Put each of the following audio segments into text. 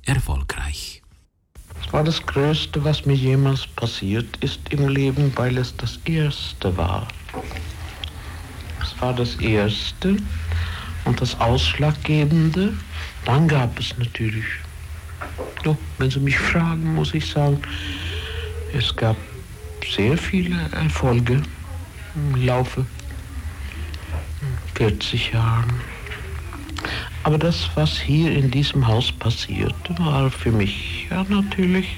erfolgreich. Es war das Größte, was mir jemals passiert ist im Leben, weil es das Erste war. Es war das Erste und das Ausschlaggebende. Dann gab es natürlich, wenn Sie mich fragen, muss ich sagen, es gab sehr viele Erfolge im Laufe 40 Jahren. Aber das, was hier in diesem Haus passierte, war für mich natürlich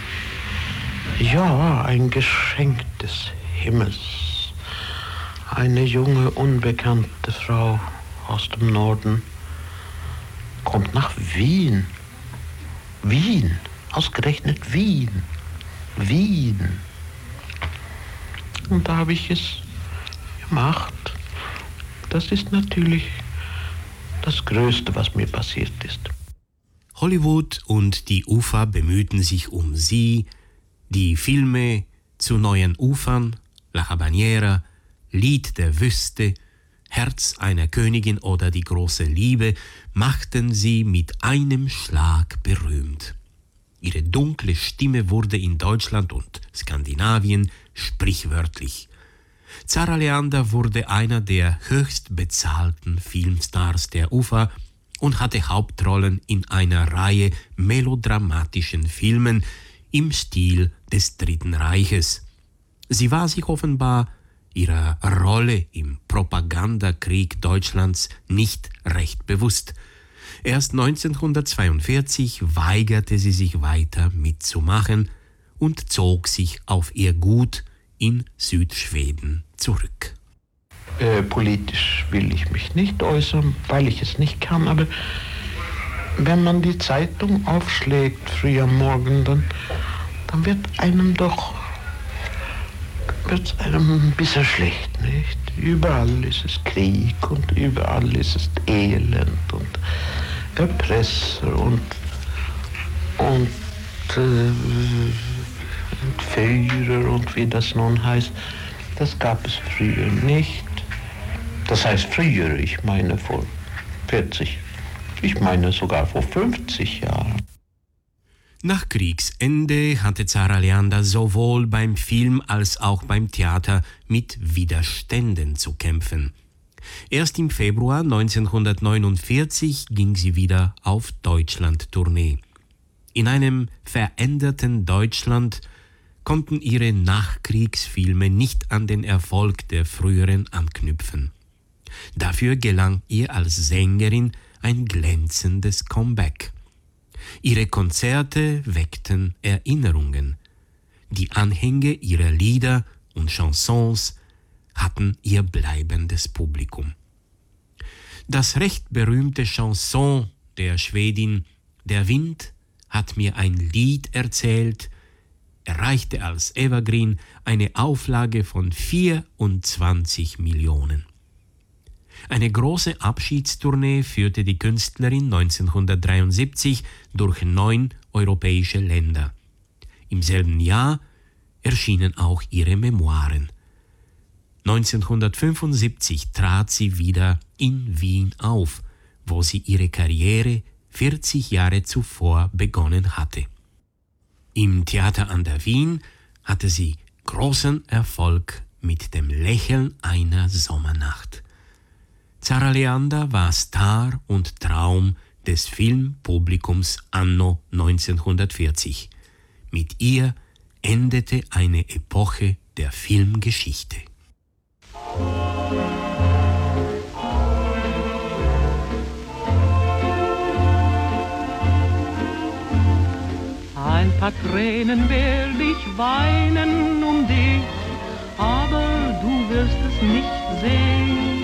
ein Geschenk des Himmels. Eine junge, unbekannte Frau aus dem Norden kommt nach Wien. Wien, ausgerechnet Wien. Wien. Und da habe ich es gemacht. Das ist natürlich das Größte, was mir passiert ist. Hollywood und die UFA bemühten sich um sie, die Filme zu neuen Ufern, La Habanera, Lied der Wüste, Herz einer Königin oder Die große Liebe machten sie mit einem Schlag berühmt. Ihre dunkle Stimme wurde in Deutschland und Skandinavien sprichwörtlich. Zara Leander wurde einer der höchst bezahlten Filmstars der UFA und hatte Hauptrollen in einer Reihe melodramatischen Filmen im Stil des Dritten Reiches. Sie war sich offenbar ihrer Rolle im Propagandakrieg Deutschlands nicht recht bewusst. Erst 1942 weigerte sie sich weiter mitzumachen und zog sich auf ihr Gut in Südschweden zurück. Politisch will ich mich nicht äußern, weil ich es nicht kann, aber wenn man die Zeitung aufschlägt früh am Morgen, dann wird einem ein bisschen schlecht, nicht? Überall ist es Krieg und überall ist es Elend und Erpresser und Führer und wie das nun heißt. Das gab es früher nicht. Das heißt früher, ich meine vor 40, ich meine sogar vor 50 Jahren. Nach Kriegsende hatte Zara Leander sowohl beim Film als auch beim Theater mit Widerständen zu kämpfen. Erst im Februar 1949 ging sie wieder auf Deutschland-Tournee. In einem veränderten Deutschland konnten ihre Nachkriegsfilme nicht an den Erfolg der früheren anknüpfen. Dafür gelang ihr als Sängerin ein glänzendes Comeback. Ihre Konzerte weckten Erinnerungen. Die Anhänge ihrer Lieder und Chansons hatten ihr bleibendes Publikum. Das recht berühmte Chanson der Schwedin »Der Wind hat mir ein Lied erzählt« erreichte als Evergreen eine Auflage von 24 Millionen. Eine große Abschiedstournee führte die Künstlerin 1973 durch 9 europäische Länder. Im selben Jahr erschienen auch ihre Memoiren. 1975 trat sie wieder in Wien auf, wo sie ihre Karriere 40 Jahre zuvor begonnen hatte. Im Theater an der Wien hatte sie großen Erfolg mit dem Lächeln einer Sommernacht. Zara Leander war Star und Traum des Filmpublikums anno 1940. Mit ihr endete eine Epoche der Filmgeschichte. Ein paar Tränen werd ich weinen um dich, aber du wirst es nicht sehen.